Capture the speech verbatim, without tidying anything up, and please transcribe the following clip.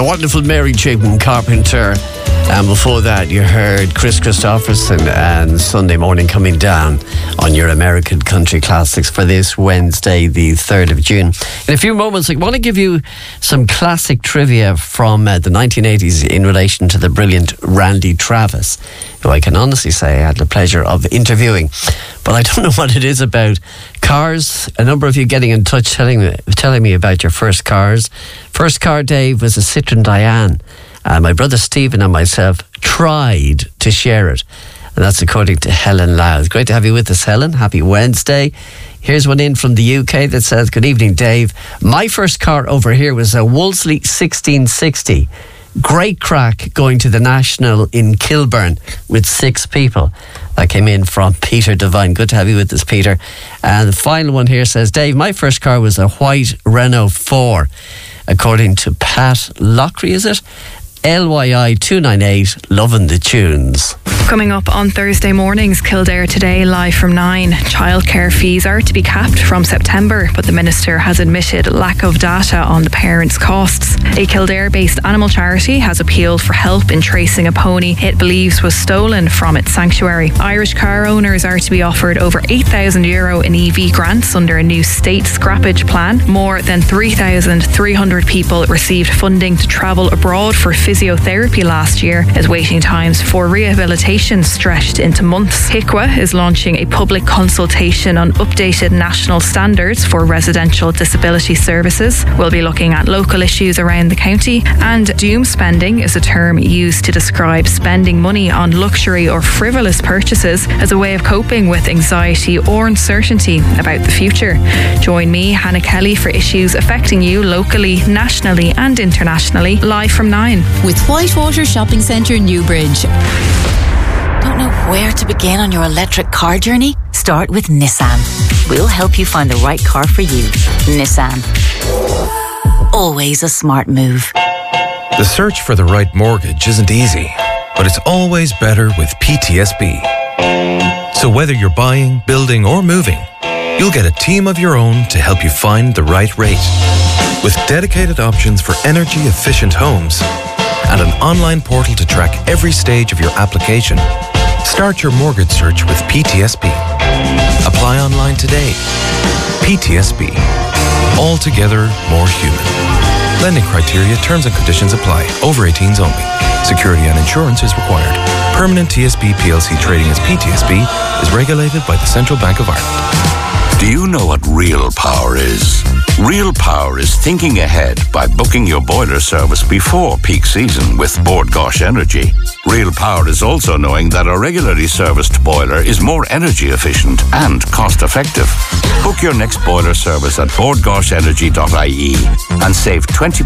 the wonderful Mary Chapin Carpenter. And before that, you heard Chris Christopherson and Sunday Morning Coming Down on your American Country Classics for this Wednesday, the third of June. In a few moments, I want to give you some classic trivia from uh, the nineteen eighties in relation to the brilliant Randy Travis, who I can honestly say I had the pleasure of interviewing. But I don't know what it is about cars. A number of you getting in touch telling me, telling me about your first cars. First car, Dave, was a Citroen Diane. Uh, my brother Stephen and myself tried to share it. And that's according to Helen Louth. Great to have you with us, Helen. Happy Wednesday. Here's one in from the U K that says, good evening, Dave. My first car over here was a Wolseley sixteen sixty. Great crack going to the National in Kilburn with six people. That came in from Peter Devine. Good to have you with us, Peter. And the final one here says, Dave, my first car was a white Renault four. According to Pat Lockery, is it? L Y I two nine eight, loving the tunes. Coming up on Thursday mornings, Kildare Today, live from nine. Childcare fees are to be capped from September, but the Minister has admitted lack of data on the parents' costs. A Kildare-based animal charity has appealed for help in tracing a pony it believes was stolen from its sanctuary. Irish car owners are to be offered over eight thousand euro in E V grants under a new state scrappage plan. More than three thousand three hundred people received funding to travel abroad for physiotherapy last year, as waiting times for rehabilitation stretched into months. H I C W A is launching a public consultation on updated national standards for residential disability services. We'll be looking at local issues around the county, and doom spending is a term used to describe spending money on luxury or frivolous purchases as a way of coping with anxiety or uncertainty about the future. Join me, Hannah Kelly, for issues affecting you locally, nationally and internationally, live from nine. With Whitewater Shopping Centre, Newbridge. Don't know where to begin on your electric car journey? Start with Nissan. We'll help you find the right car for you. Nissan. Always a smart move. The search for the right mortgage isn't easy, but it's always better with P T S B. So whether you're buying, building or moving, you'll get a team of your own to help you find the right rate. With dedicated options for energy-efficient homes and an online portal to track every stage of your application, start your mortgage search with P T S B. Apply online today. P T S B. Altogether more human. Lending criteria, terms and conditions apply. Over eighteens only. Security and insurance is required. Permanent T S B P L C trading as P T S B is regulated by the Central Bank of Ireland. Do you know what real power is? Real power is thinking ahead by booking your boiler service before peak season with Bord Gáis Energy. Real power is also knowing that a regularly serviced boiler is more energy efficient and cost effective. Book your next boiler service at bord gáis energy dot I E and save twenty